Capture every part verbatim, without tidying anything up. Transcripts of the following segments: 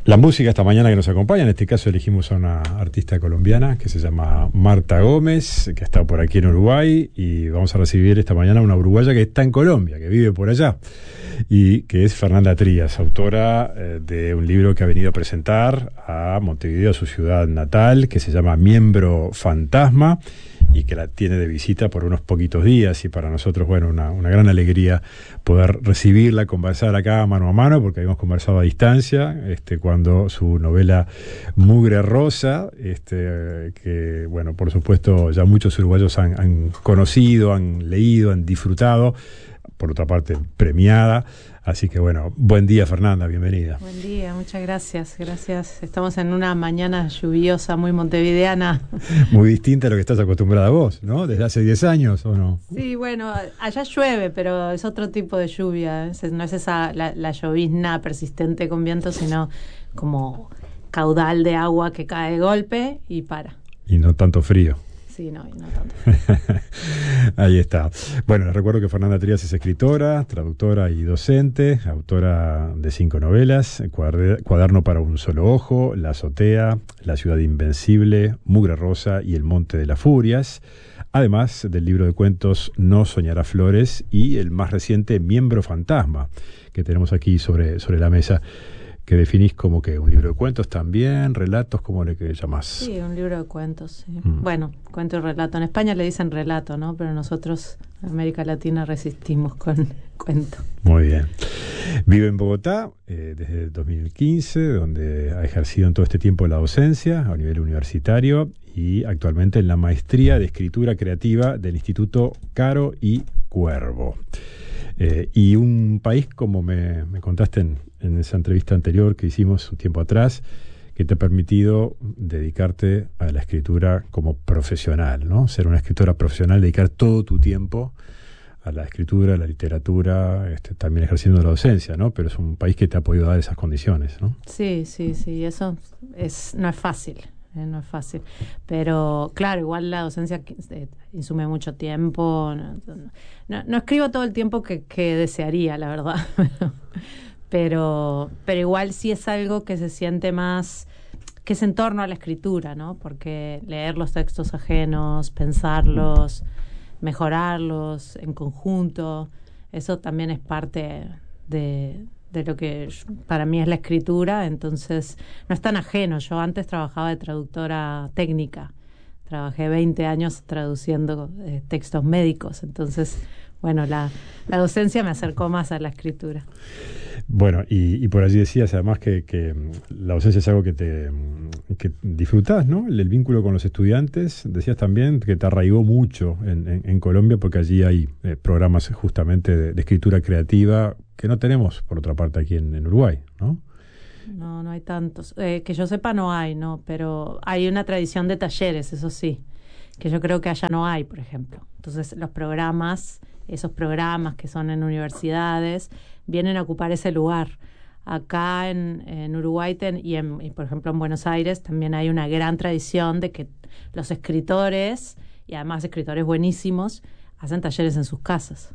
La música esta mañana que nos acompaña, en este caso elegimos a una artista colombiana que se llama Marta Gómez, que está por aquí en Uruguay, y vamos a recibir esta mañana a una uruguaya que está en Colombia, que vive por allá, y que es Fernanda Trías, autora eh, de un libro que ha venido a presentar a Montevideo, a su ciudad natal, que se llama Miembro Fantasma, y que la tiene de visita por unos poquitos días, y para nosotros, bueno, una, una gran alegría poder recibirla, conversar acá mano a mano, porque habíamos conversado a distancia, este, cuando su novela Mugre Rosa, este, que, bueno, por supuesto ya muchos uruguayos han, han conocido, han leído, han disfrutado, por otra parte premiada. Así que bueno, buen día Fernanda, bienvenida. Buen día, muchas gracias, gracias. Estamos en una mañana lluviosa, muy montevideana. Muy distinta a lo que estás acostumbrada vos, ¿no? Desde hace diez años, ¿o no? Sí, bueno, allá llueve, pero es otro tipo de lluvia. No es esa la, la llovizna persistente con viento, sino como caudal de agua que cae de golpe y para. Y no tanto frío. Sí, no, y no tanto. Ahí está. Bueno, les recuerdo que Fernanda Trías es escritora, traductora y docente, autora de cinco novelas: Cuaderno para un solo ojo, La azotea, La ciudad invencible, Mugre Rosa y El monte de las furias. Además del libro de cuentos No soñará flores y el más reciente Miembro Fantasma, que tenemos aquí sobre, sobre la mesa, que definís como que un libro de cuentos también, relatos, ¿cómo le que llamás? Sí, un libro de cuentos, sí. Mm. Bueno, cuento y relato. En España le dicen relato, ¿no? Pero nosotros, en América Latina, resistimos con cuento. Muy bien. Vive en Bogotá eh, desde el dos mil quince, donde ha ejercido en todo este tiempo la docencia a nivel universitario y actualmente en la maestría de escritura creativa del Instituto Caro y Cuervo. Eh, y un país, como me, me contaste en, en esa entrevista anterior que hicimos un tiempo atrás, que te ha permitido dedicarte a la escritura como profesional, ¿no? Ser una escritora profesional, dedicar todo tu tiempo a la escritura, a la literatura, este, también ejerciendo la docencia, ¿no? Pero es un país que te ha podido dar esas condiciones, ¿no? Sí, sí, sí, eso es, no es fácil. Eh, no es fácil, pero claro, igual la docencia eh, insume mucho tiempo. No, no, no escribo todo el tiempo que, que desearía, la verdad, pero pero igual sí es algo que se siente más, que es en torno a la escritura, ¿no? Porque leer los textos ajenos, pensarlos, mejorarlos en conjunto, eso también es parte de... de lo que para mí es la escritura, entonces no es tan ajeno. Yo antes trabajaba de traductora técnica, trabajé veinte años traduciendo eh, textos médicos, entonces, bueno, la, la docencia me acercó más a la escritura. Bueno, y, y por allí decías además que, que la docencia es algo que te que disfrutás, ¿no? El, el vínculo con los estudiantes. Decías también que te arraigó mucho en, en, en Colombia, porque allí hay eh, programas justamente de, de escritura creativa que no tenemos, por otra parte, aquí en, en Uruguay, ¿no? No, no hay tantos. Eh, que yo sepa no hay, ¿no? Pero hay una tradición de talleres, eso sí, que yo creo que allá no hay, por ejemplo. Entonces los programas, esos programas que son en universidades, vienen a ocupar ese lugar. Acá en, en Uruguay ten, y, en, y, por ejemplo, en Buenos Aires también hay una gran tradición de que los escritores, y además escritores buenísimos, hacen talleres en sus casas.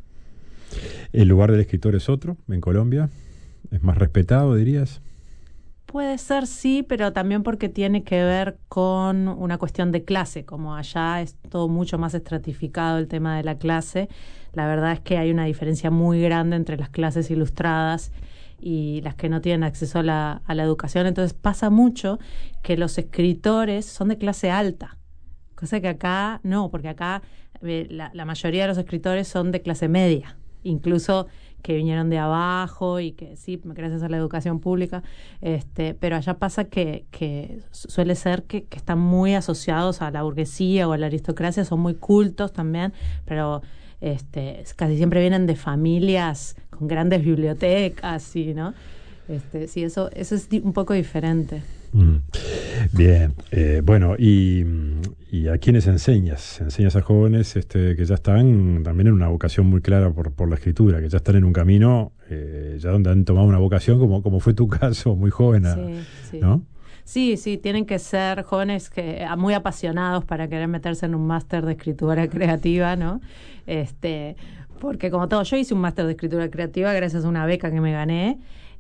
¿El lugar del escritor es otro en Colombia? ¿Es más respetado, dirías? Puede ser, sí, pero también porque tiene que ver con una cuestión de clase. Como allá es todo mucho más estratificado el tema de la clase, la verdad es que hay una diferencia muy grande entre las clases ilustradas y las que no tienen acceso a la, a la educación. Entonces pasa mucho que los escritores son de clase alta, cosa que acá no, porque acá eh, la, la mayoría de los escritores son de clase media, incluso que vinieron de abajo y que sí, gracias a la educación pública, este, pero allá pasa que, que suele ser que, que están muy asociados a la burguesía o a la aristocracia, son muy cultos también, pero este, casi siempre vienen de familias con grandes bibliotecas, ¿sí, no? Este, sí, eso, eso es un poco diferente. Mm. Bien, eh, bueno, y, y ¿a quiénes enseñas? Enseñas a jóvenes este, que ya están también en una vocación muy clara por, por la escritura, que ya están en un camino eh, ya donde han tomado una vocación, como, como fue tu caso, muy joven, sí, sí. ¿no? Sí, sí, tienen que ser jóvenes que muy apasionados para querer meterse en un máster de escritura creativa, ¿no? Este, porque como todo, yo hice un máster de escritura creativa gracias a una beca que me gané.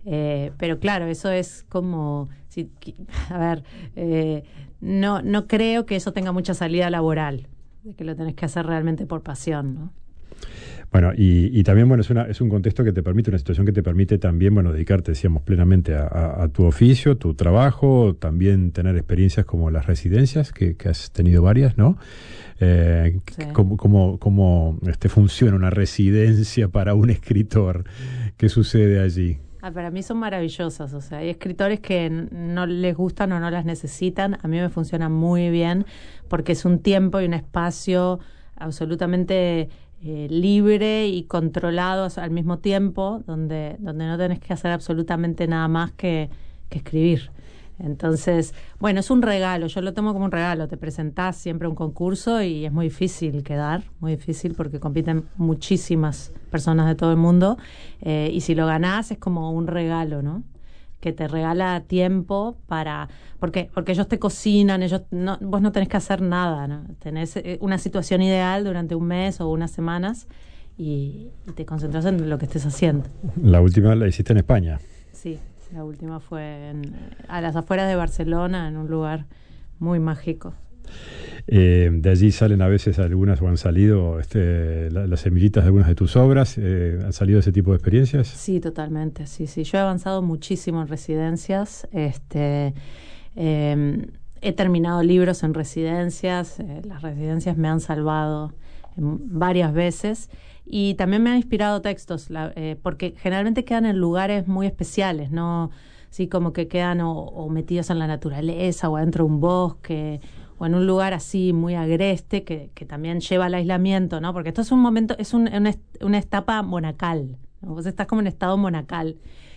Eh, pero claro, eso es como, si, a ver, eh, no, no creo que eso tenga mucha salida laboral, de que lo tenés que hacer realmente por pasión, ¿no? Bueno, y, y también, bueno, es, una, es un contexto que te permite, una situación que te permite también, bueno, dedicarte, decíamos, plenamente a, a, a tu oficio, tu trabajo, también tener experiencias como las residencias, que, que has tenido varias, ¿no? Eh, sí. ¿Cómo, cómo, cómo este, funciona una residencia para un escritor? ¿Qué sucede allí? Ah, para mí son maravillosas, o sea, hay escritores que no les gustan o no las necesitan. A mí me funciona muy bien porque es un tiempo y un espacio absolutamente eh, libre y controlado al mismo tiempo, donde, donde no tenés que hacer absolutamente nada más que, que escribir. Entonces, bueno, es un regalo, yo lo tomo como un regalo. Te presentás siempre a un concurso y es muy difícil quedar, muy difícil porque compiten muchísimas personas de todo el mundo, eh, y si lo ganás es como un regalo, ¿no? Que te regala tiempo para... Porque, porque ellos te cocinan, ellos no, vos no tenés que hacer nada, ¿no? Tenés una situación ideal durante un mes o unas semanas y, y te concentras en lo que estés haciendo. La última la hiciste en España. Sí. La última fue en, a las afueras de Barcelona, en un lugar muy mágico. Eh, de allí salen a veces algunas, o han salido este, la, las semillitas de algunas de tus obras. Eh, ¿Han salido ese tipo de experiencias? Sí, totalmente. Sí, sí. Yo he avanzado muchísimo en residencias. Este, eh, he terminado libros en residencias. Eh, las residencias me han salvado en, varias veces. Y también me han inspirado textos, la, eh, porque generalmente quedan en lugares muy especiales, ¿no? Sí, como que quedan o, o metidos en la naturaleza, o adentro de un bosque, o en un lugar así muy agreste, que, que también lleva al aislamiento, ¿no? Porque esto es un momento, es un, una, una etapa monacal, ¿no? Vos estás como en estado monacal.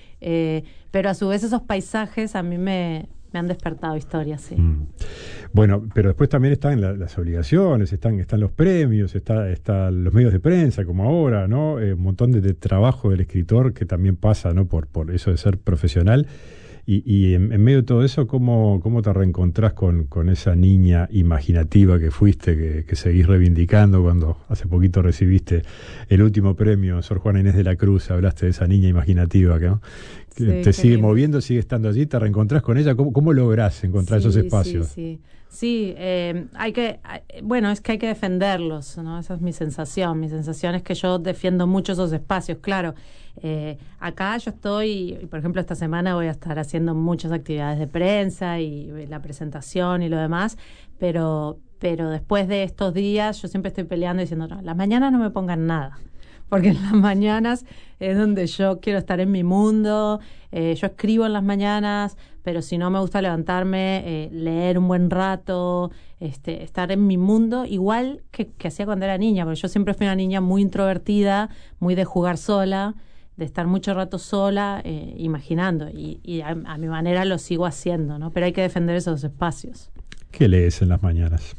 Eh, pero a su vez esos paisajes a mí me... Me han despertado historias, sí. Mm. Bueno, pero después también están la, las obligaciones, están, están los premios, está, están los medios de prensa, como ahora, ¿no? Eh, un montón de, de trabajo del escritor que también pasa, ¿no? Por, por eso de ser profesional. Y, y en, en medio de todo eso, ¿cómo, cómo te reencontrás con, con esa niña imaginativa que fuiste, que, que seguís reivindicando cuando hace poquito recibiste el último premio, Sor Juana Inés de la Cruz? Hablaste de esa niña imaginativa, ¿no? Sí, te sigue lindo. Moviendo, sigue estando allí, te reencontrás con ella. ¿Cómo, cómo lográs encontrar sí, esos espacios? Sí, sí, sí. Eh, hay que, bueno, es que hay que defenderlos, ¿no? Esa es mi sensación. Mi sensación es que yo defiendo mucho esos espacios, claro. Eh, acá yo estoy, y por ejemplo esta semana voy a estar haciendo muchas actividades de prensa y la presentación y lo demás, pero, pero después de estos días yo siempre estoy peleando diciendo, no, las mañanas no me pongan nada. Porque en las mañanas es donde yo quiero estar en mi mundo. Eh, yo escribo en las mañanas, pero si no me gusta levantarme, eh, leer un buen rato, este, estar en mi mundo, igual que, que hacía cuando era niña, porque yo siempre fui una niña muy introvertida, muy de jugar sola, de estar mucho rato sola, eh, imaginando. Y, y a, a mi manera lo sigo haciendo, ¿no? Pero hay que defender esos espacios. ¿Qué lees en las mañanas?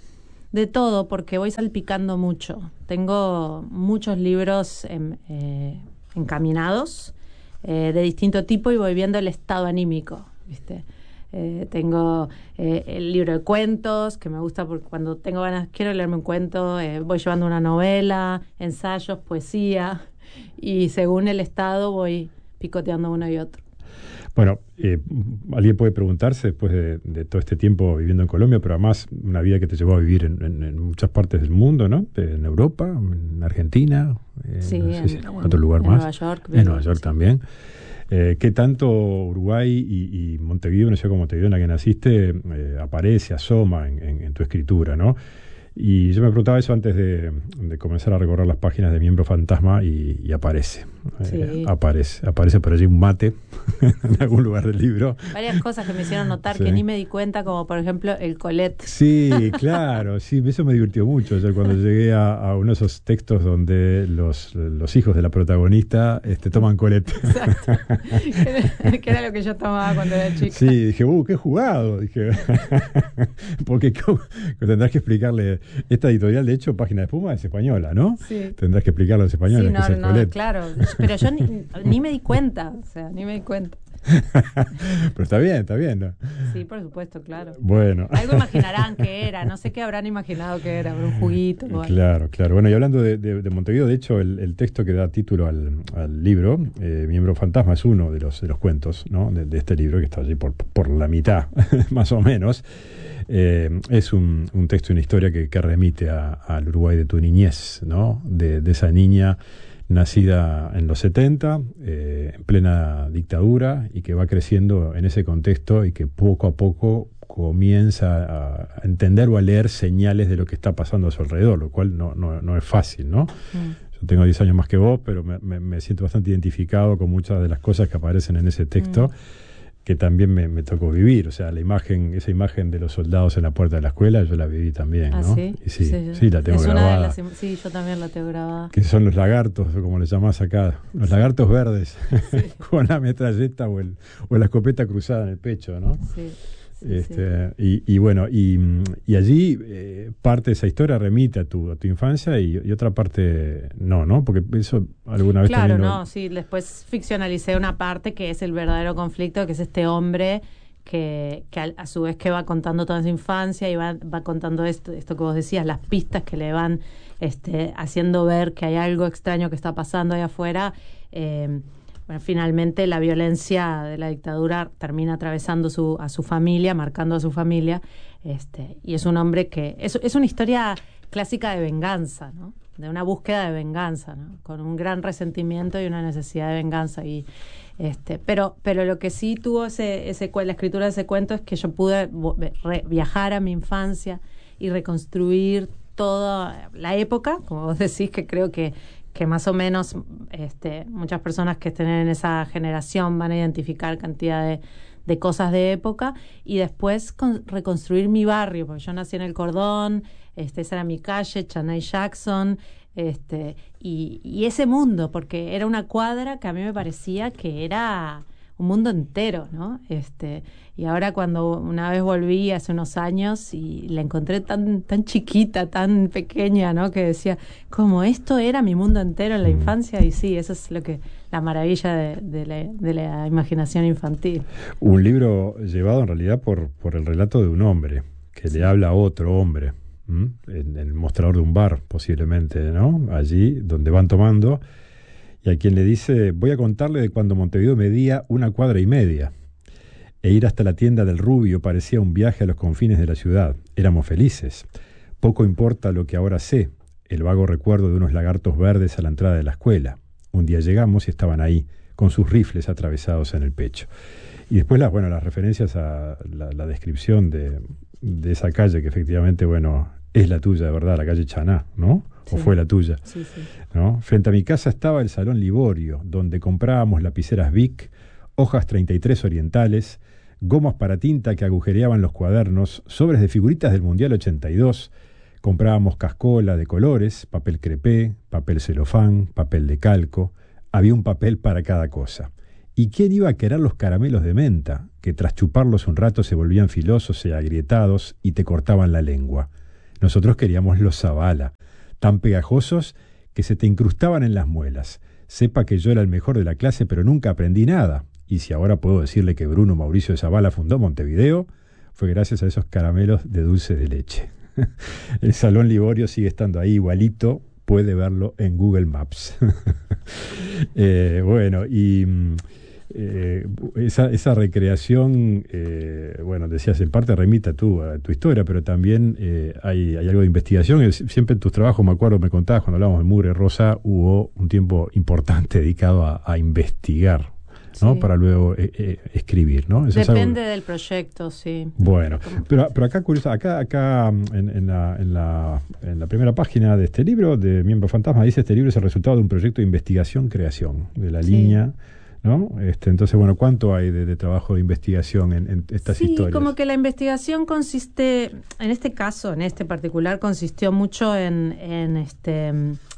De todo, porque voy salpicando mucho. Tengo muchos libros en, eh, encaminados, eh, de distinto tipo, y voy viendo el estado anímico, ¿viste? Eh, tengo eh, el libro de cuentos, que me gusta porque cuando tengo ganas, quiero leerme un cuento, eh, voy llevando una novela, ensayos, poesía, y según el estado voy picoteando uno y otro. Bueno, eh, alguien puede preguntarse después de, de todo este tiempo viviendo en Colombia, pero además una vida que te llevó a vivir en, en, en muchas partes del mundo, ¿no? En Europa, en Argentina, eh, sí, no sé en, si en algún otro lugar en más. Nueva York. En Nueva York sí. También. Eh, ¿Qué tanto Uruguay y, y Montevideo, una ciudad como Montevideo en la que naciste, eh, aparece, asoma en, en, en tu escritura, ¿no? Y yo me preguntaba eso antes de, de comenzar a recorrer las páginas de Miembro Fantasma y, y aparece, sí. eh, aparece, aparece por allí un mate en algún lugar del libro. Varias cosas que me hicieron notar sí. que ni me di cuenta, como por ejemplo el Colette. Sí, claro, sí, eso me divirtió mucho. Yo cuando llegué a, a uno de esos textos donde los, los hijos de la protagonista este, toman Colette. Exacto, que era lo que yo tomaba cuando era chica. Sí, dije, uh, qué jugado, dije, porque ¿cómo? Tendrás que explicarle. Esta editorial, de hecho, Página de Espuma, es española, ¿no? Sí. Tendrás que explicarlo a los españoles. Sí, no, que es el no, Colette. Claro. Pero yo ni, ni me di cuenta, o sea, ni me di cuenta. Pero está bien, está bien, ¿no? Sí, por supuesto, claro. Bueno. Algo imaginarán que era, no sé qué habrán imaginado que era, un juguito. O claro, claro. Bueno, y hablando de, de, de Montevideo, de hecho, el, el texto que da título al, al libro, eh, Miembro Fantasma, es uno de los, de los cuentos, ¿no? de, de este libro, que está allí por, por la mitad, más o menos. Eh, es un, un texto y una historia que, que remite a, al Uruguay de tu niñez, ¿no? De, de esa niña nacida en los setenta, eh, en plena dictadura, y que va creciendo en ese contexto y que poco a poco comienza a entender o a leer señales de lo que está pasando a su alrededor, lo cual no, no, no es fácil, ¿no? Mm. Yo tengo diez años más que vos, pero me, me, me siento bastante identificado con muchas de las cosas que aparecen en ese texto, mm. que también me, me tocó vivir. O sea, la imagen, esa imagen de los soldados en la puerta de la escuela, yo la viví también, ¿no? ¿Ah, sí? Y sí, sí, sí, la tengo es grabada. Una de las, sí, yo también la tengo grabada. Que son los lagartos, como les llamás acá, los lagartos verdes, sí. con la metralleta o, el, o la escopeta cruzada en el pecho, ¿no? Sí. Sí, este, sí. Y, y bueno, y, y allí eh, parte de esa historia remite a tu, a tu infancia y, y otra parte no, ¿no? Porque eso alguna vez Claro, también no, lo... sí, después ficcionalicé una parte que es el verdadero conflicto, que es este hombre que, que a, a su vez que va contando toda su infancia y va, va contando esto, esto que vos decías, las pistas que le van este, haciendo ver que hay algo extraño que está pasando ahí afuera. Eh, Bueno, finalmente la violencia de la dictadura termina atravesando su, a su familia, marcando a su familia, este, y es un hombre que... Es, es una historia clásica de venganza, ¿no? De una búsqueda de venganza, ¿no? Con un gran resentimiento y una necesidad de venganza. Y, este, pero, pero lo que sí tuvo ese, ese, la escritura de ese cuento es que yo pude re, viajar a mi infancia y reconstruir toda la época, como vos decís, que creo que que más o menos este, muchas personas que estén en esa generación van a identificar cantidad de, de cosas de época, y después con, reconstruir mi barrio, porque yo nací en el Cordón, este, esa era mi calle, Chaney Jackson, este, y, y ese mundo, porque era una cuadra que a mí me parecía que era un mundo entero, ¿no? Este, y ahora cuando una vez volví hace unos años y la encontré tan, tan chiquita, tan pequeña, ¿no? Que decía, como esto era mi mundo entero en la infancia, y sí, eso es lo que, la maravilla de, de, la, de la imaginación infantil. Un libro llevado en realidad por, por el relato de un hombre, que sí. le habla a otro hombre, ¿m? en el mostrador de un bar, posiblemente, ¿no? Allí donde van tomando, y a quien le dice, voy a contarle de cuando Montevideo medía una cuadra y media, e ir hasta la tienda del Rubio parecía un viaje a los confines de la ciudad. Éramos felices. Poco importa lo que ahora sé, el vago recuerdo de unos lagartos verdes a la entrada de la escuela. Un día llegamos y estaban ahí, con sus rifles atravesados en el pecho. Y después las, bueno, las referencias a la, la descripción de, de esa calle, que efectivamente, bueno, es la tuya, de verdad, la calle Chaná, ¿no? Sí. ¿O fue la tuya? Sí, sí. ¿No? Frente a mi casa estaba el Salón Liborio, donde comprábamos lapiceras Bic, hojas treinta y tres orientales, gomas para tinta que agujereaban los cuadernos, sobres de figuritas del Mundial ochenta y dos, comprábamos cascola de colores, papel crepé, papel celofán, papel de calco, había un papel para cada cosa. ¿Y quién iba a querer los caramelos de menta, que tras chuparlos un rato se volvían filosos y agrietados y te cortaban la lengua? Nosotros queríamos los Zabala, tan pegajosos que se te incrustaban en las muelas. Sepa que yo era el mejor de la clase, pero nunca aprendí nada. Y si ahora puedo decirle que Bruno Mauricio de Zabala fundó Montevideo, fue gracias a esos caramelos de dulce de leche. El Salón Liborio sigue estando ahí igualito, puede verlo en Google Maps. eh, bueno, y eh, esa, esa recreación, eh, bueno, decías, en parte remite a tu, a tu historia, pero también eh, hay, hay algo de investigación. Siempre en tus trabajos, me acuerdo, me contabas cuando hablábamos de Mugre Rosa, hubo un tiempo importante dedicado a, a investigar, ¿no? Sí. Para luego eh, eh, escribir, ¿no? Eso depende es algo... del proyecto, sí. Bueno, pero, pero acá, curioso, acá, acá en, en, la, en, la, en la primera página de este libro, de Miembro Fantasma, dice: este libro es el resultado de un proyecto de investigación-creación, de la sí. línea, ¿no? Este, entonces, bueno, ¿cuánto hay de, de trabajo de investigación en, en estas sí, historias? Sí, como que la investigación consiste, en este caso, en este particular, consistió mucho en, en este...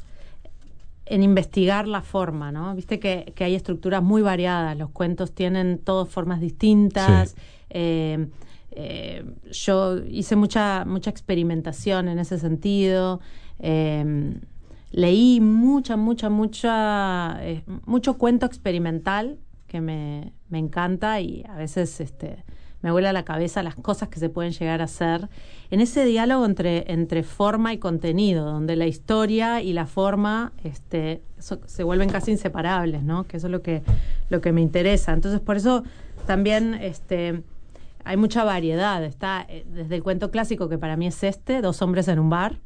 en investigar la forma, ¿no? Viste que, que hay estructuras muy variadas, los cuentos tienen todas formas distintas. Sí. Eh, eh, yo hice mucha mucha experimentación en ese sentido. Eh, leí mucha, mucha, mucha, eh, mucho cuento experimental, que me, me encanta y a veces este, me vuela la cabeza las cosas que se pueden llegar a hacer en ese diálogo entre, entre forma y contenido, donde la historia y la forma este, eso, se vuelven casi inseparables, ¿no? Que eso es lo que, lo que me interesa. Entonces, por eso también este, hay mucha variedad. Está eh, desde el cuento clásico, que para mí es este, Dos hombres en un bar,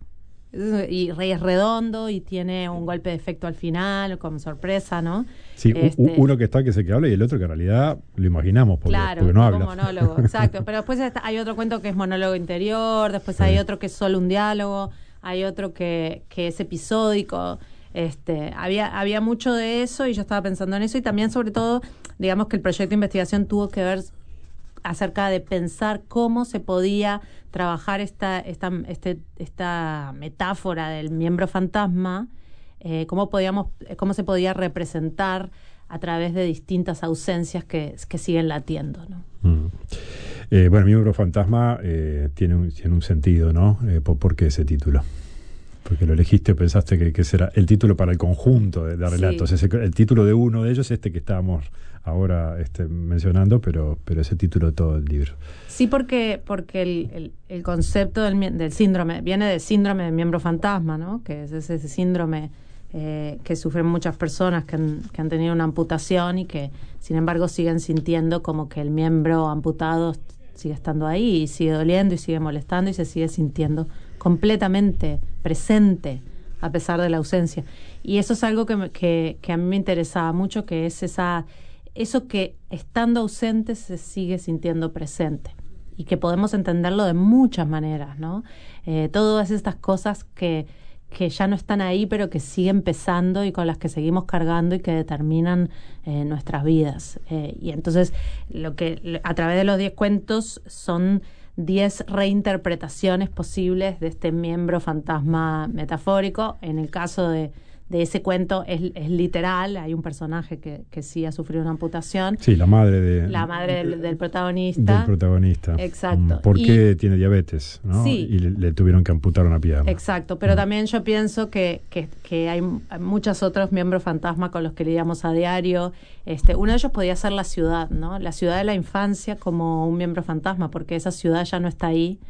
y Rey es redondo y tiene un golpe de efecto al final, como sorpresa, ¿no? Sí, este, uno que está que se que habla y el otro que en realidad lo imaginamos porque, claro, porque no habla. monólogo, exacto. Pero después está, hay otro cuento que es monólogo interior, después sí. hay otro que es solo un diálogo, hay otro que, que es episódico. Este, había, había mucho de eso y yo estaba pensando en eso, y también sobre todo, digamos que el proyecto de investigación tuvo que ver acerca de pensar cómo se podía trabajar esta, esta, este, esta metáfora del miembro fantasma, eh, cómo podíamos, cómo se podía representar a través de distintas ausencias que, que siguen latiendo, ¿no? Mm. Eh, bueno, miembro fantasma eh, tiene, un, tiene un sentido, ¿no? Eh, ¿por, ¿Por qué ese título? Porque lo elegiste, pensaste que, que será el título para el conjunto de, de relatos. Sí. Ese, el título de uno de ellos, este que estábamos ahora este, mencionando, pero, pero ese título de todo el libro. Sí, porque, porque el, el, el concepto del, del síndrome viene del síndrome de miembro fantasma, ¿no? Que es ese, ese síndrome eh, que sufren muchas personas que han, que han tenido una amputación y que, sin embargo, siguen sintiendo como que el miembro amputado sigue estando ahí y sigue doliendo y sigue molestando y se sigue sintiendo completamente presente a pesar de la ausencia. Y eso es algo que, me, que, que a mí me interesaba mucho, que es esa eso que estando ausente se sigue sintiendo presente y que podemos entenderlo de muchas maneras, ¿no? Eh, todas estas cosas que, que ya no están ahí pero que siguen pesando y con las que seguimos cargando y que determinan eh, nuestras vidas. Eh, y entonces lo que a través de los diez cuentos son diez reinterpretaciones posibles de este miembro fantasma metafórico. En el caso de, de ese cuento es, es literal, hay un personaje que, que sí ha sufrido una amputación. Sí, la madre de la madre del, del protagonista. Del protagonista. Exacto. Porque y, tiene diabetes, ¿no? Sí. Y le, le tuvieron que amputar una pierna. Exacto, pero mm. también yo pienso que, que, que hay muchos otros miembros fantasma con los que lidiamos a diario. Este, uno de ellos podía ser la ciudad, ¿no? La ciudad de la infancia como un miembro fantasma, porque esa ciudad ya no está ahí,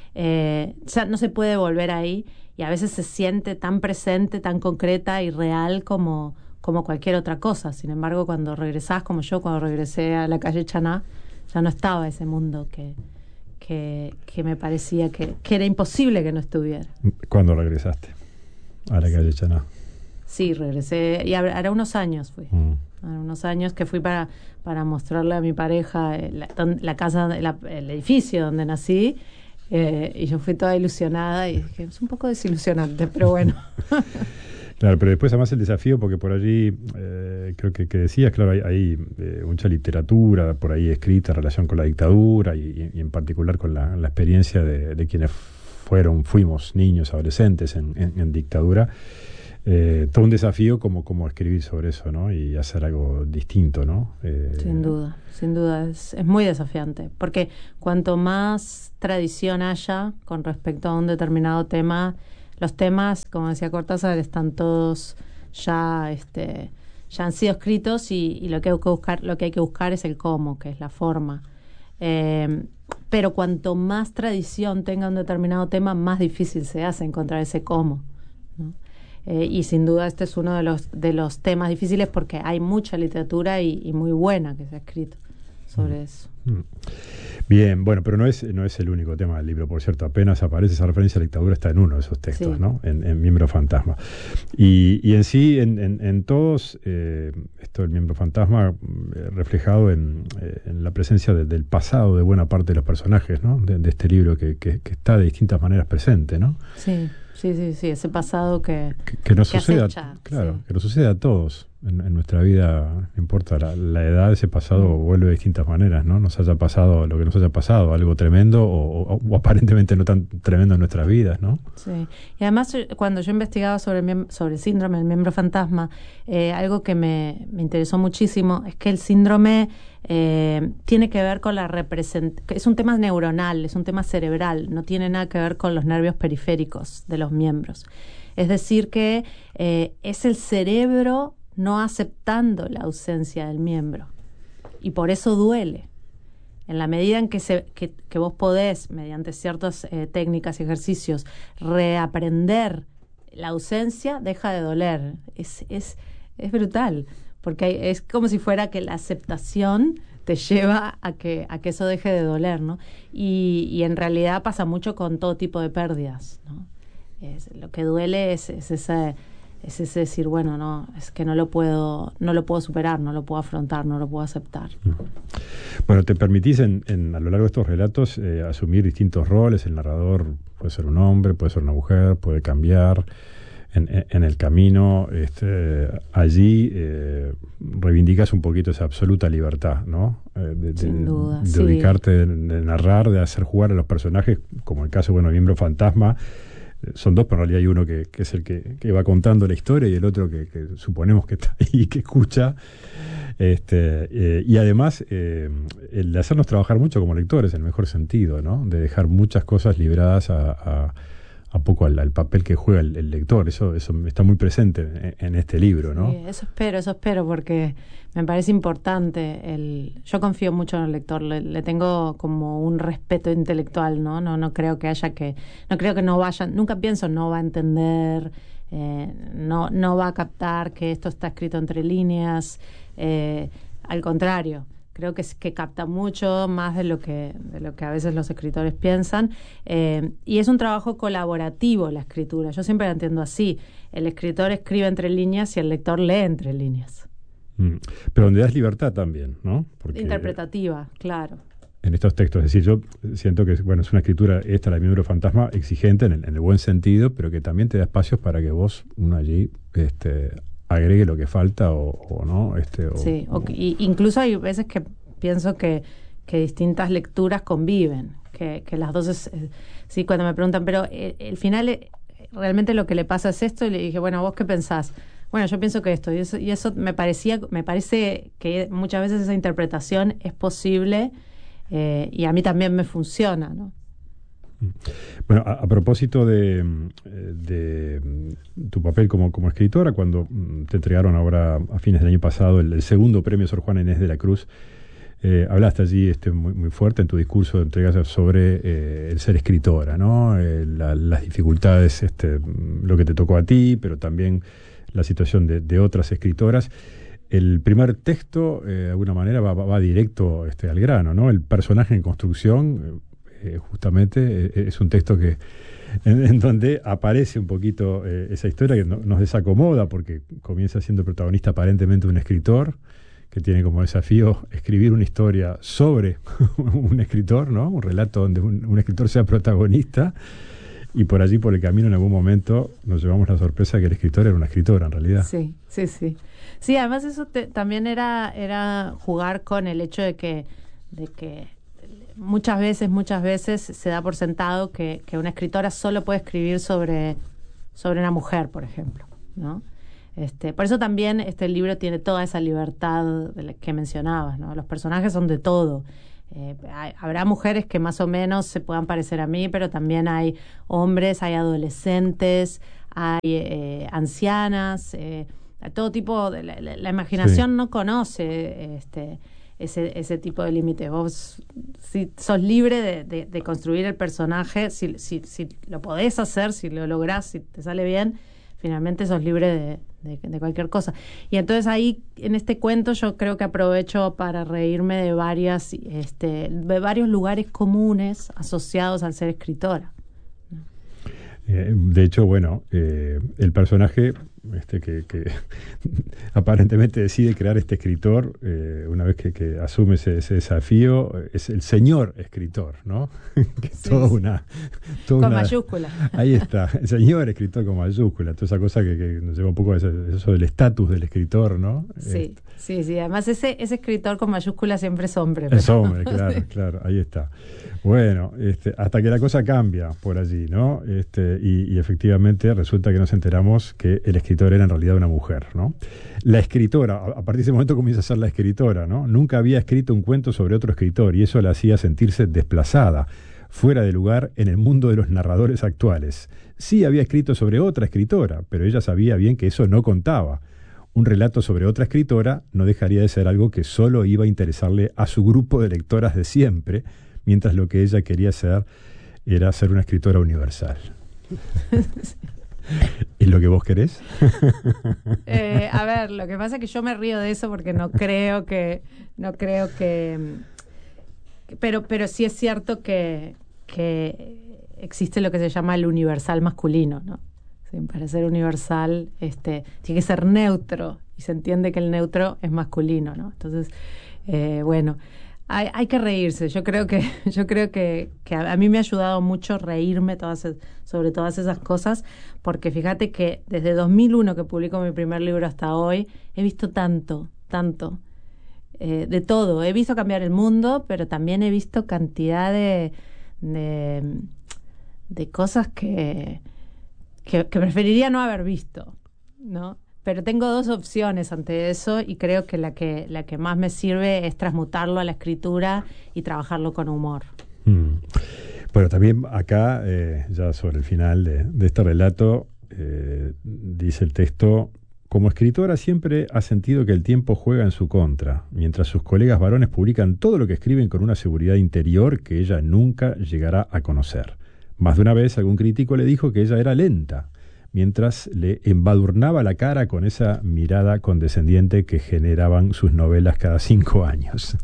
eh, ya no se puede volver ahí, y a veces se siente tan presente, tan concreta y real como, como cualquier otra cosa. Sin embargo, cuando regresás, como yo, cuando regresé a la calle Chaná, ya no estaba ese mundo que, que, que me parecía que, que era imposible que no estuviera. ¿Cuándo regresaste a la calle Chaná? Sí, regresé, y hará unos años fui. Mm. Hará unos años que fui para, para mostrarle a mi pareja la, la casa, la, el edificio donde nací. Eh, y yo fui toda ilusionada y dije, es un poco desilusionante, pero bueno. Claro, pero después además el desafío, porque por allí, eh, creo que, que decías, claro, hay, hay eh, mucha literatura por ahí escrita en relación con la dictadura y, y en particular con la, la experiencia de, de quienes fueron, fuimos niños, adolescentes en, en, en dictadura. Eh, todo un desafío como, como escribir sobre eso, ¿no? Y hacer algo distinto, ¿no? Eh, sin duda, sin duda, es, es muy desafiante, porque cuanto más tradición haya con respecto a un determinado tema, los temas, como decía Cortázar, están todos ya, este, ya han sido escritos y, y lo que hay que buscar, lo que hay que buscar es el cómo, que es la forma. Eh, pero cuanto más tradición tenga un determinado tema, más difícil se hace encontrar ese cómo, ¿no? Eh, y sin duda este es uno de los de los temas difíciles porque hay mucha literatura y, y muy buena que se ha escrito sobre eso. Bien, bueno, pero no es no es el único tema del libro, por cierto. Apenas aparece esa referencia a la dictadura, está en uno de esos textos, sí. ¿no? En, en Miembro Fantasma. Y, y en sí, en, en, en todos, eh, esto del Miembro Fantasma eh, reflejado en, eh, en la presencia de, del pasado de buena parte de los personajes, ¿no? De, de este libro que, que, que está de distintas maneras presente, ¿no? Sí. Sí, sí, sí, ese pasado que que, que nos que suceda, acecha, claro, sí. que nos sucede a todos en, en nuestra vida, no importa la, la edad, ese pasado mm. vuelve de distintas maneras, ¿no? Nos haya pasado lo que nos haya pasado, algo tremendo o, o, o aparentemente no tan tremendo en nuestras vidas, ¿no? Sí, y además cuando yo investigaba sobre el, sobre el síndrome del miembro fantasma, eh, algo que me, me interesó muchísimo es que el síndrome eh, tiene que ver con la representación, es un tema neuronal, es un tema cerebral, no tiene nada que ver con los nervios periféricos de los miembros. Es decir que eh, es el cerebro no aceptando la ausencia del miembro, y por eso duele. En la medida en que, se, que, que vos podés, mediante ciertas eh, técnicas y ejercicios, reaprender la ausencia, deja de doler. Es, es, es brutal, porque hay, es como si fuera que la aceptación te lleva a que, a que eso deje de doler, ¿no? Y, y en realidad pasa mucho con todo tipo de pérdidas, ¿no? Es, lo que duele es, es ese... es ese decir, bueno, no, es que no lo puedo, no lo puedo superar, no lo puedo afrontar, no lo puedo aceptar. Bueno, te permitís en, en, a lo largo de estos relatos eh, asumir distintos roles. El narrador puede ser un hombre, puede ser una mujer, puede cambiar en, en, en el camino. Este, allí eh, reivindicas un poquito esa absoluta libertad, ¿no? Eh, de, Sin de, duda, de sí. ubicarte, de, de narrar, de hacer jugar a los personajes, como el caso, bueno, Miembro Fantasma. Son dos, pero en realidad hay uno que, que es el que, que va contando la historia y el otro que, que suponemos que está ahí, que escucha. Este, eh, y además, eh, el de hacernos trabajar mucho como lectores, en el mejor sentido, ¿no? De dejar muchas cosas libradas a, a, a poco al, al papel que juega el, el lector. Eso, eso está muy presente en, en este libro, ¿no? Sí, eso espero, eso espero, porque me parece importante. El, yo confío mucho en el lector, le, le tengo como un respeto intelectual, ¿no? No, no creo que haya que, no creo que no vayan, nunca pienso no va a entender, eh, no, no va a captar que esto está escrito entre líneas. Eh, al contrario, creo que es que capta mucho más de lo que de lo que a veces los escritores piensan, eh, y es un trabajo colaborativo la escritura. Yo siempre la entiendo así: el escritor escribe entre líneas y el lector lee entre líneas. Mm. Pero donde das libertad también, ¿no? Porque interpretativa, claro. En estos textos, es decir, yo siento que bueno, es una escritura, esta, la de Miembro Fantasma, exigente en el, en el buen sentido, pero que también te da espacios para que vos, uno allí, este, agregue lo que falta o, o no. Este, o, sí, o, o, y incluso hay veces que pienso que, que distintas lecturas conviven, que, que las dos es, eh, sí, cuando me preguntan, pero el, el final, eh, realmente lo que le pasa es esto, y le dije, bueno, ¿vos qué pensás? Bueno, yo pienso que esto, y eso, y eso me parecía, me parece que muchas veces esa interpretación es posible, eh, y a mí también me funciona, ¿no? Bueno, a, a propósito de, de tu papel como, como escritora, cuando te entregaron ahora a fines del año pasado el, el segundo premio Sor Juana Inés de la Cruz, eh, hablaste allí este, muy, muy fuerte en tu discurso de entrega sobre eh, el ser escritora, ¿no? Eh, la, las dificultades, este, lo que te tocó a ti, pero también la situación de, de otras escritoras. El primer texto, eh, de alguna manera, va, va, va directo este, al grano, ¿no? El personaje en construcción, eh, justamente, eh, es un texto que en, en donde aparece un poquito eh, esa historia que no, nos desacomoda, porque comienza siendo protagonista aparentemente un escritor, que tiene como desafío escribir una historia sobre un escritor, ¿no? Un relato donde un, un escritor sea protagonista. Y por allí, por el camino, en algún momento nos llevamos la sorpresa de que el escritor era una escritora, en realidad. Sí, sí, sí. Sí, además eso te, también era, era jugar con el hecho de que, de que muchas veces, muchas veces se da por sentado que, que una escritora solo puede escribir sobre, sobre una mujer, por ejemplo, ¿no? Este, por eso también este libro tiene toda esa libertad de la que mencionabas, ¿no? Los personajes son de todo. Eh, hay, habrá mujeres que más o menos se puedan parecer a mí, pero también hay hombres, hay adolescentes, hay eh, ancianas, eh, todo tipo de la, la, la imaginación sí. No conoce este, ese, ese tipo de límites. Vos si sos libre de, de, de construir el personaje, si, si, si lo podés hacer, si lo lográs, si te sale bien, finalmente sos libre de, de, de cualquier cosa. Y entonces ahí, en este cuento, yo creo que aprovecho para reírme de varias, este, de varios lugares comunes asociados al ser escritora. Eh, de hecho, bueno, eh, el personaje este, que, que aparentemente decide crear este escritor, eh, una vez que, que asume ese, ese desafío, es el señor escritor, ¿no? que es sí, toda una... Toda con una, mayúscula. Ahí está, el señor escritor con mayúscula, toda esa cosa que, que nos lleva un poco a eso, eso del estatus del escritor, ¿no? Sí, este. sí, sí. Además, ese, ese escritor con mayúscula siempre es hombre. Es pero... hombre, claro, sí. claro, ahí está. Bueno, este, hasta que la cosa cambia por allí, ¿no? Este, y, y efectivamente resulta que nos enteramos que el escritor era en realidad una mujer, ¿no? La escritora, a, a partir de ese momento comienza a ser la escritora, ¿no? Nunca había escrito un cuento sobre otro escritor y eso la hacía sentirse desplazada, fuera de lugar en el mundo de los narradores actuales. Sí había escrito sobre otra escritora, pero ella sabía bien que eso no contaba. un relato sobre otra escritora no dejaría de ser algo que solo iba a interesarle a su grupo de lectoras de siempre, mientras lo que ella quería hacer era ser una escritora universal. Sí. ¿Y lo que vos querés? Eh, a ver, lo que pasa es que yo me río de eso porque no creo que, no creo que, pero, pero sí es cierto que, que existe lo que se llama el universal masculino, ¿no? Sí, para ser universal, este, tiene que ser neutro y se entiende que el neutro es masculino, ¿no? Entonces, eh, bueno. Hay, hay que reírse. Yo creo que yo creo que, que a, a mí me ha ayudado mucho reírme todas, sobre todas esas cosas, porque fíjate que desde dos mil uno que publico mi primer libro hasta hoy, he visto tanto, tanto, eh, de todo. He visto cambiar el mundo, pero también he visto cantidad de, de, de cosas que, que, que preferiría no haber visto, ¿no? Pero tengo dos opciones ante eso y creo que la que la que más me sirve es transmutarlo a la escritura y trabajarlo con humor. Mm. Bueno, también acá, eh, ya sobre el final de, de este relato, eh, dice el texto: como escritora siempre ha sentido que el tiempo juega en su contra, mientras sus colegas varones publican todo lo que escriben con una seguridad interior que ella nunca llegará a conocer. Más de una vez algún crítico le dijo que ella era lenta, mientras le embadurnaba la cara con esa mirada condescendiente que generaban sus novelas cada cinco años.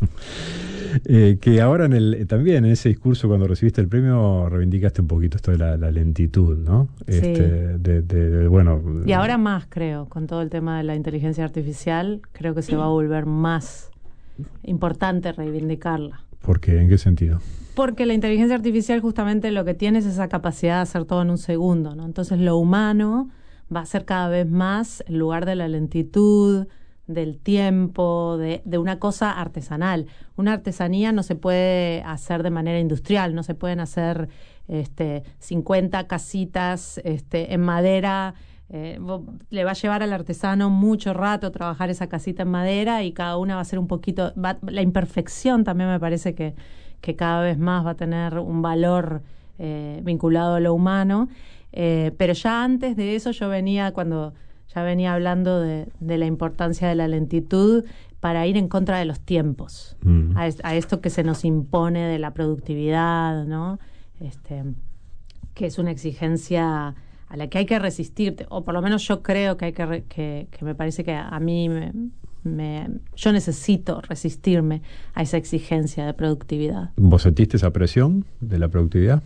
eh, que ahora en el, también en ese discurso, cuando recibiste el premio, reivindicaste un poquito esto de la, la lentitud, ¿no? Sí. Este, de, de, de, bueno, y ahora más, creo, con todo el tema de la inteligencia artificial, creo que se va a volver más importante reivindicarla. ¿Por qué? ¿En qué sentido? Porque la inteligencia artificial justamente lo que tiene es esa capacidad de hacer todo en un segundo, ¿no? Entonces lo humano va a ser cada vez más el lugar de la lentitud, del tiempo, de, de una cosa artesanal. Una artesanía no se puede hacer de manera industrial, no se pueden hacer este, cincuenta casitas este, en madera. Eh, le va a llevar al artesano mucho rato trabajar esa casita en madera y cada una va a ser un poquito... Va, la imperfección también me parece que que cada vez más va a tener un valor eh, vinculado a lo humano, eh, pero ya antes de eso yo venía, cuando ya venía hablando de, de la importancia de la lentitud para ir en contra de los tiempos, mm. a, a esto que se nos impone de la productividad, ¿no? Este, que es una exigencia a la que hay que resistirte, o por lo menos yo creo que hay que, re, que, que me parece que a, a mí me... Me, yo necesito resistirme a esa exigencia de productividad. ¿Vos sentiste esa presión de la productividad?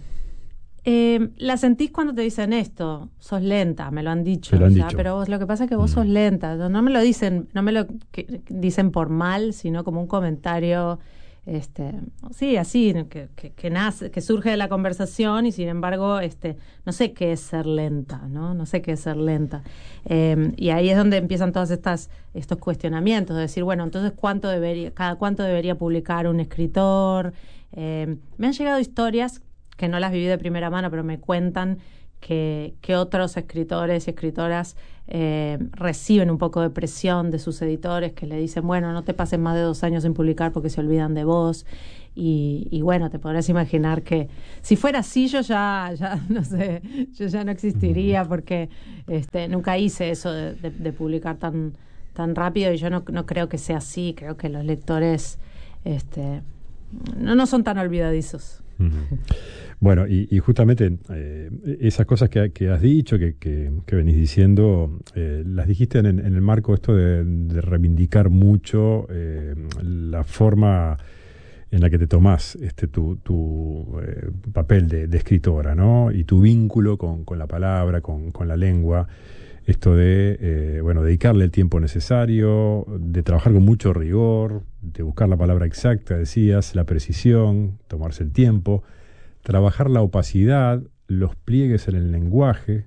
Eh, la sentís cuando te dicen esto, sos lenta, me lo han dicho, lo han ya, dicho. Pero vos, lo que pasa es que vos mm. sos lenta, no me lo dicen, no me lo que, dicen por mal, sino como un comentario, este, sí, así, que, que, que nace, que surge de la conversación y sin embargo, este, no sé qué es ser lenta, ¿no? No sé qué es ser lenta. Eh, y ahí es donde empiezan todas estas estos cuestionamientos, de decir, bueno, entonces cuánto debería, cada cuánto debería publicar un escritor. Eh, me han llegado historias que no las viví de primera mano, pero me cuentan que, que otros escritores y escritoras eh, reciben un poco de presión de sus editores que le dicen, bueno, no te pases más de dos años sin publicar porque se olvidan de vos. Y, y bueno, te podrás imaginar que si fuera así yo ya, ya no sé, yo ya no existiría porque este, nunca hice eso de, de, de publicar tan, tan rápido y yo no, no creo que sea así. Creo que los lectores este, no, no son tan olvidadizos. Uh-huh. Bueno, y, y justamente eh, esas cosas que, que has dicho, que, que, que venís diciendo, eh, las dijiste en, en el marco esto de, de reivindicar mucho eh, la forma en la que te tomás este, tu, tu eh, papel de, de escritora, ¿no? Y tu vínculo con, con la palabra, con, con la lengua, esto de, eh, bueno, dedicarle el tiempo necesario, de trabajar con mucho rigor, de buscar la palabra exacta, decías, la precisión, tomarse el tiempo, trabajar la opacidad, los pliegues en el lenguaje.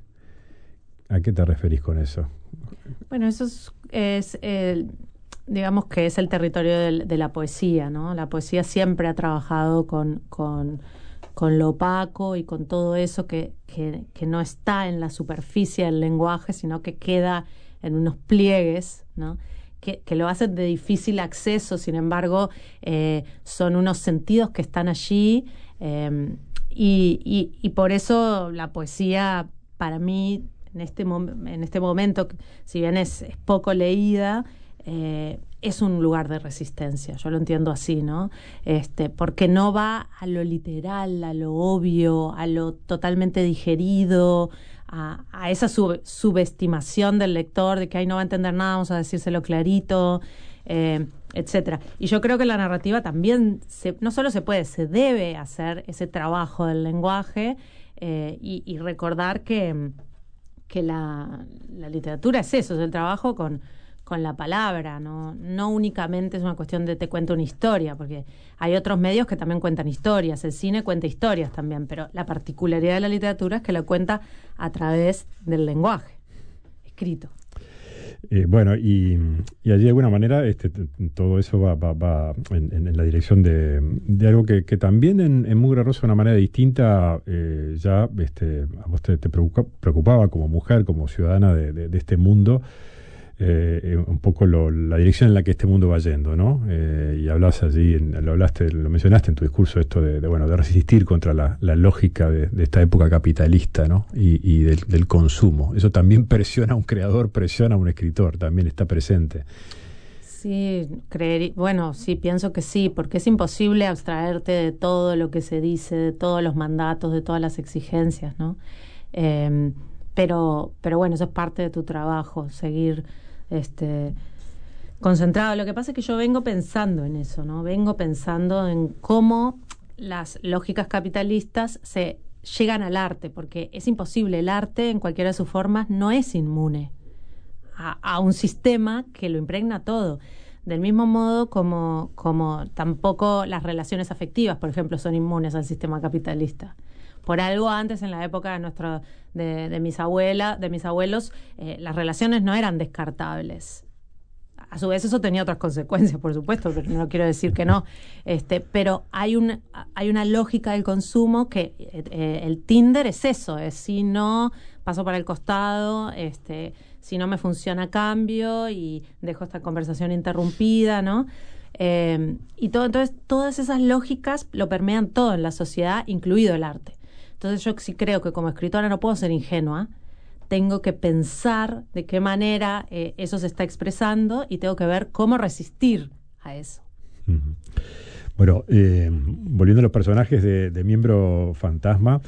¿A qué te referís con eso? Bueno, eso es, es el, digamos que es el territorio de, de la poesía, ¿no? La poesía siempre ha trabajado con, con, con lo opaco y con todo eso que, que, que no está en la superficie del lenguaje, sino que queda en unos pliegues, ¿no? Que, que lo hacen de difícil acceso, sin embargo, eh, son unos sentidos que están allí, eh, y, y, y por eso la poesía, para mí, en este, mom- en este momento, si bien es, es poco leída, eh, es un lugar de resistencia, yo lo entiendo así, ¿no? Este, porque no va a lo literal, a lo obvio, a lo totalmente digerido, a, a esa sub- subestimación del lector de que ahí no va a entender nada, vamos a decírselo clarito, eh, etcétera. Y yo creo que la narrativa también se, no solo se puede, se debe hacer ese trabajo del lenguaje eh, y, y recordar que, que la, la literatura es eso, es el trabajo con, con la palabra, ¿no? No únicamente es una cuestión de te cuento una historia, porque hay otros medios que también cuentan historias, el cine cuenta historias también, pero la particularidad de la literatura es que la cuenta a través del lenguaje escrito. Eh, bueno, y, y allí de alguna manera este, t- todo eso va, va, va en, en- en la dirección de, de algo que, que también en, en Mugre Rosa de una manera distinta eh, ya este, a vos te, te preocupa- preocupaba como mujer, como ciudadana de, de- de este mundo, eh, eh, un poco lo- la dirección en la que este mundo va yendo, ¿no? Eh, y hablas allí, en- lo hablaste, lo mencionaste en tu discurso esto de, de, bueno, de resistir contra la, la lógica de, de esta época capitalista, ¿no? Y, y del, del consumo. Eso también presiona a un creador, presiona a un escritor, también está presente. Sí, creer, bueno, sí, pienso que sí, porque es imposible abstraerte de todo lo que se dice, de todos los mandatos, de todas las exigencias, ¿no? Eh, pero, pero bueno, eso es parte de tu trabajo, seguir este, concentrado. Lo que pasa es que yo vengo pensando en eso, ¿no? Vengo pensando en cómo las lógicas capitalistas se llegan al arte, porque es imposible, el arte en cualquiera de sus formas no es inmune a, a un sistema que lo impregna todo. Del mismo modo como, como tampoco las relaciones afectivas, por ejemplo, son inmunes al sistema capitalista. Por algo antes, en la época de nuestro, de, de mis abuelas, de mis abuelos, eh, las relaciones no eran descartables. A su vez eso tenía otras consecuencias, por supuesto, pero no quiero decir que no. Este, pero hay una, hay una lógica del consumo que eh, el Tinder es eso, es si no paso para el costado, este, si no me funciona cambio y dejo esta conversación interrumpida, ¿no? Eh, y todo, entonces todas esas lógicas lo permean todo en la sociedad, incluido el arte. Entonces yo sí creo que como escritora no puedo ser ingenua, tengo que pensar de qué manera eh, eso se está expresando y tengo que ver cómo resistir a eso. Uh-huh. Bueno, eh, volviendo a los personajes de, de Miembro Fantasma,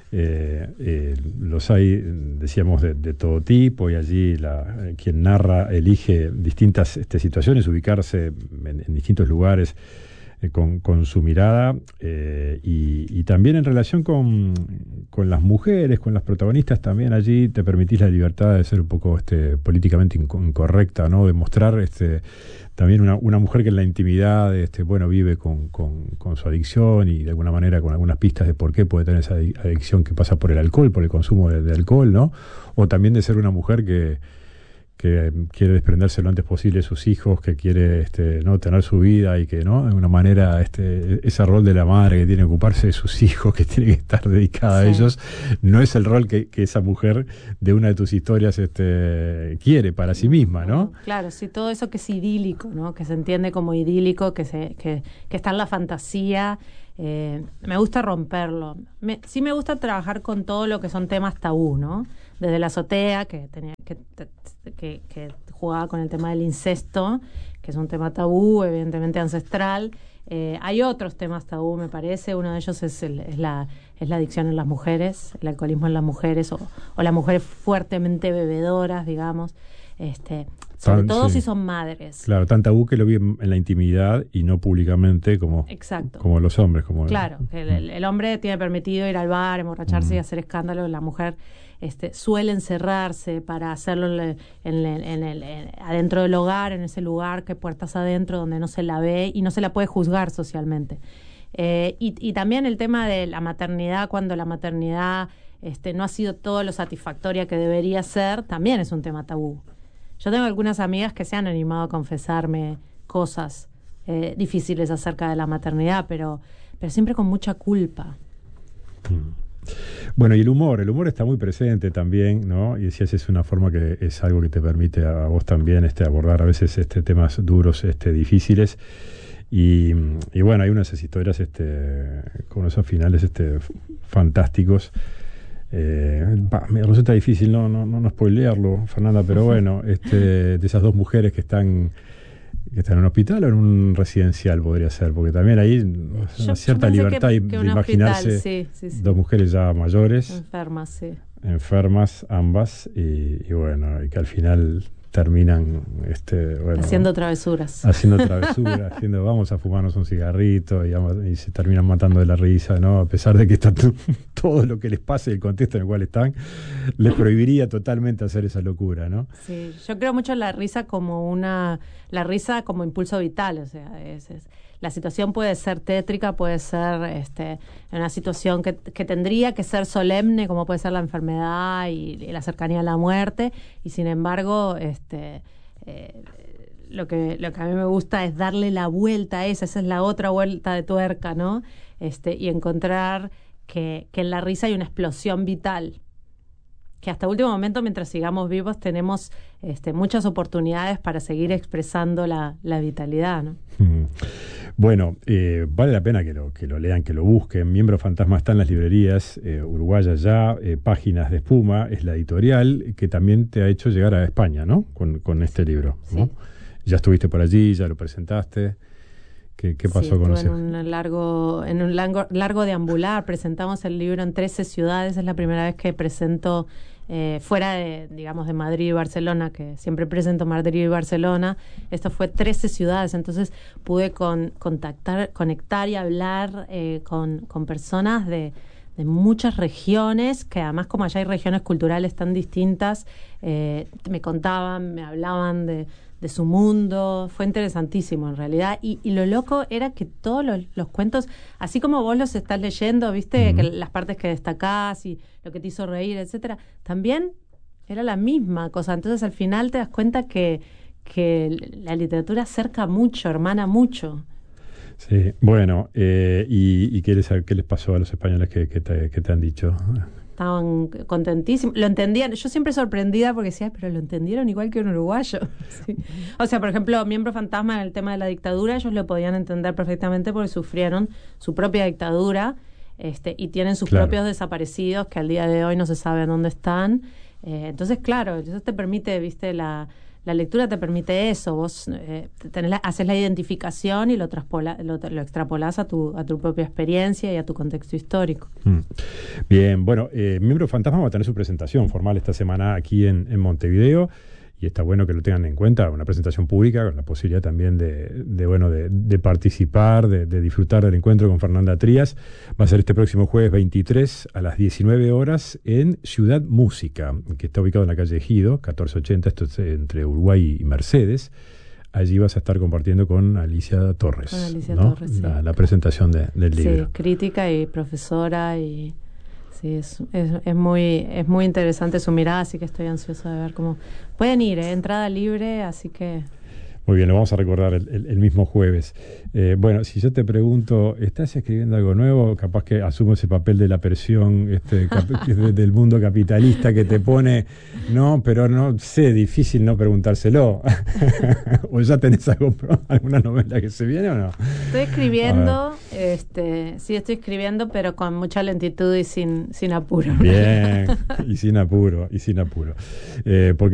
eh, eh, los hay, decíamos, de, de todo tipo, y allí la, eh, quien narra elige distintas este, situaciones, ubicarse en, en distintos lugares eh, con, con su mirada, eh, y, y también en relación con, con las mujeres, con las protagonistas, también allí te permitís la libertad de ser un poco este, políticamente inco- incorrecta, ¿no? De mostrar este, también una, una mujer que en la intimidad este, bueno, vive con, con, con su adicción y de alguna manera con algunas pistas de por qué puede tener esa adicción que pasa por el alcohol, por el consumo de, de alcohol, ¿no? O también de ser una mujer que que quiere desprenderse lo antes posible de sus hijos, que quiere este, no tener su vida y que no de alguna manera este, ese rol de la madre que tiene que ocuparse de sus hijos, que tiene que estar dedicada sí. a ellos, no es el rol que, que esa mujer de una de tus historias este, quiere para sí misma, ¿no? Claro, sí, todo eso que es idílico, ¿no? Que se entiende como idílico, que se que, que está en la fantasía. Eh, me gusta romperlo. Me, sí me gusta trabajar con todo lo que son temas tabú, ¿no? Desde la azotea, que tenía que, que, que jugaba con el tema del incesto, que es un tema tabú, evidentemente ancestral. Eh, hay otros temas tabú, me parece. Uno de ellos es, el, es, la, es la adicción en las mujeres, el alcoholismo en las mujeres, o, o las mujeres fuertemente bebedoras, digamos. Este, sobre tan, todo sí. si son madres. Claro, tan tabú que lo vi en, en la intimidad y no públicamente como, Exacto. como los hombres. Como claro, el, que el, el hombre tiene permitido ir al bar, emborracharse mm. y hacer escándalo. La mujer este, suele encerrarse para hacerlo en, en, en el, en, adentro del hogar, en ese lugar que puertas adentro donde no se la ve y no se la puede juzgar socialmente. Eh, y, y también el tema de la maternidad, cuando la maternidad este, no ha sido todo lo satisfactoria que debería ser, también es un tema tabú. Yo tengo algunas amigas que se han animado a confesarme cosas eh, difíciles acerca de la maternidad, pero, pero siempre con mucha culpa. Bueno, y el humor, el humor está muy presente también, ¿no? Y decías, es una forma que es algo que te permite a vos también este, abordar a veces este, temas duros, este, difíciles. Y, y bueno, hay unas historias este, con esos finales este, fantásticos. Eh, bah, me resulta difícil no, no, no, no spoilearlo, Fernanda, pero bueno, este, de esas dos mujeres que están que están en un hospital o en un residencial podría ser, porque también ahí yo, una cierta yo libertad que, de que imaginarse hospital, sí, sí, sí. dos mujeres ya mayores, enfermas, sí. enfermas ambas, y, y bueno, y que al final terminan este, bueno, haciendo travesuras. Haciendo travesuras, haciendo vamos a fumarnos un cigarrito y, vamos, y se terminan matando de la risa, ¿no? A pesar de que está t- todo lo que les pase y el contexto en el cual están, les prohibiría totalmente hacer esa locura, ¿no? Sí, yo creo mucho en la risa como una, la risa como impulso vital, o sea, es, es la situación puede ser tétrica, puede ser este, una situación que, que tendría que ser solemne, como puede ser la enfermedad y, y la cercanía a la muerte, y sin embargo, este, eh, lo que lo que a mí me gusta es darle la vuelta a esa, esa es la otra vuelta de tuerca, ¿no? Este, y encontrar que, que en la risa hay una explosión vital, que hasta último momento, mientras sigamos vivos, tenemos este, muchas oportunidades para seguir expresando la, la vitalidad, ¿no? Mm. Bueno, eh, vale la pena que lo, que lo lean, que lo busquen. Miembro Fantasma está en las librerías eh, uruguayas ya, eh, Páginas de Espuma es la editorial que también te ha hecho llegar a España, ¿no? Con, con este libro, ¿no? Sí. Ya estuviste por allí, ya lo presentaste. ¿Qué, qué pasó sí, con ese? ese? En un largo, en un largo, largo deambular, presentamos el libro en trece ciudades, es la primera vez que presento eh, fuera de, digamos, de Madrid y Barcelona, que siempre presento Madrid y Barcelona. Esto fue trece ciudades, entonces pude con, contactar, conectar y hablar eh, con, con personas de, de muchas regiones, que además como allá hay regiones culturales tan distintas, eh, me contaban, me hablaban de de su mundo, fue interesantísimo en realidad, y, y lo loco era que todos los, los cuentos, así como vos los estás leyendo, viste, uh-huh. que las partes que destacás y lo que te hizo reír, etcétera, también era la misma cosa, entonces al final te das cuenta que, que la literatura acerca mucho, hermana mucho. Sí, bueno, eh, y, y qué les, qué les pasó a los españoles que, que, te, que te han dicho? Estaban contentísimos, lo entendían, yo siempre sorprendida porque decía, pero lo entendieron igual que un uruguayo. Sí. O sea, por ejemplo, Miembro Fantasma en el tema de la dictadura, ellos lo podían entender perfectamente porque sufrieron su propia dictadura este, y tienen sus claro. propios desaparecidos que al día de hoy no se sabe dónde están. Eh, entonces, claro, eso te permite, viste, la... La lectura te permite eso, vos eh, tenés la, haces la identificación y lo, traspola, lo, lo extrapolás a tu, a tu propia experiencia y a tu contexto histórico. Mm. Bien, bueno, eh, Miembro Fantasma va a tener su presentación formal esta semana aquí en, en Montevideo, y está bueno que lo tengan en cuenta, una presentación pública con la posibilidad también de, de bueno, de, de participar, de, de disfrutar del encuentro con Fernanda Trías. Va a ser este próximo jueves veintitrés a las diecinueve horas en Ciudad Música, que está ubicado en la calle Ejido, catorce ochenta, esto es entre Uruguay y Mercedes. Allí vas a estar compartiendo con Alicia Torres, con Alicia ¿no? Torres, sí. la, la presentación de, del libro. Sí, crítica y profesora y... Sí, es, es, es muy es muy interesante su mirada, así que estoy ansioso de ver cómo... Pueden ir, ¿eh? Entrada libre, así que... Muy bien, lo vamos a recordar el, el, el mismo jueves. Eh, bueno, si yo te pregunto, ¿estás escribiendo algo nuevo? Capaz que asumo ese papel de la presión este, cap- de, del mundo capitalista que te pone, no, pero no sé, difícil no preguntárselo. ¿O ya tenés algo, alguna novela que se viene o no? Estoy escribiendo, este, sí estoy escribiendo, pero con mucha lentitud y sin, sin apuro. Bien, y sin apuro, y sin apuro. Eh, porque